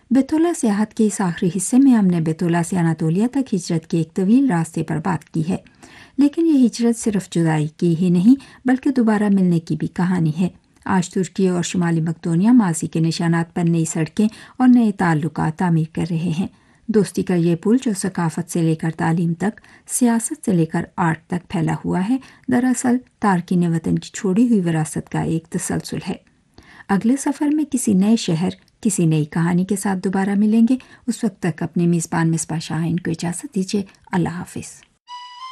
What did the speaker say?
बेतौला सियाहत के इस आखिरी हिस्से में हमने बेतौला से अनातोलिया तक हिजरत के एक तवील रास्ते पर बात की है। लेकिन ये हिजरत सिर्फ जुदाई की ही नहीं बल्कि दोबारा मिलने की भी कहानी है। आज तुर्की और शुमाली मकदोनिया माजी के निशानात पर नई सड़कें और नए ताल्लुकात तामीर कर रहे हैं। दोस्ती का ये पुल जो सकाफत से लेकर तालीम तक, सियासत से लेकर आर्ट तक फैला हुआ है, दरअसल तारकीन वतन की छोड़ी हुई विरासत का एक तसलसल है। अगले सफ़र में किसी नए शहर, किसी नई कहानी के साथ दोबारा मिलेंगे। उस वक्त तक अपने मेज़बान मिसबा शाहीन को इजाज़त दीजिए। अल्लाह हाफिज़।